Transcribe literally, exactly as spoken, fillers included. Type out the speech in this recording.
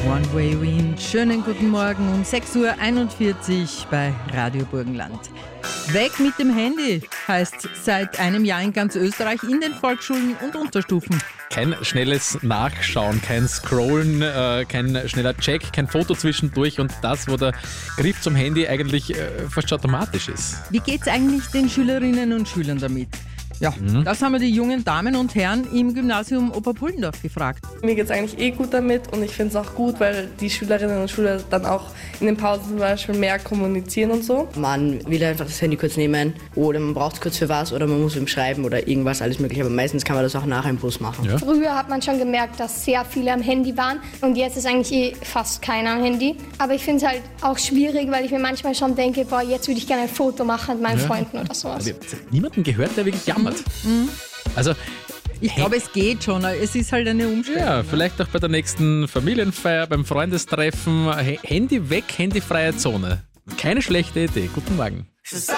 One Way Wind. Schönen guten Morgen um sechs Uhr einundvierzig bei Radio Burgenland. Weg mit dem Handy heißt seit einem Jahr in ganz Österreich in den Volksschulen und Unterstufen. Kein schnelles Nachschauen, kein Scrollen, äh, kein schneller Check, kein Foto zwischendurch und das, wo der Griff zum Handy eigentlich äh, fast schon automatisch ist. Wie geht's eigentlich den Schülerinnen und Schülern damit? Ja, mhm. Das haben wir die jungen Damen und Herren im Gymnasium Oberpullendorf gefragt. Mir geht es eigentlich eh gut damit und ich finde es auch gut, weil die Schülerinnen und Schüler dann auch in den Pausen zum Beispiel mehr kommunizieren und so. Man will einfach das Handy kurz nehmen oder man braucht es kurz für was oder man muss ihm schreiben oder irgendwas, alles mögliche. Aber meistens kann man das auch nachher im Bus machen. Ja. Früher hat man schon gemerkt, dass sehr viele am Handy waren und jetzt ist eigentlich eh fast keiner am Handy. Aber ich finde es halt auch schwierig, weil ich mir manchmal schon denke, boah, jetzt würde ich gerne ein Foto machen mit meinen ja. Freunden oder sowas. Ich habe niemanden gehört, der wirklich jammert. Mhm. Also, ich glaube, es geht schon. Es ist halt eine Umstellung. Ja, vielleicht auch bei der nächsten Familienfeier, beim Freundestreffen. Handy weg, handyfreie Zone. Keine schlechte Idee. Guten Morgen.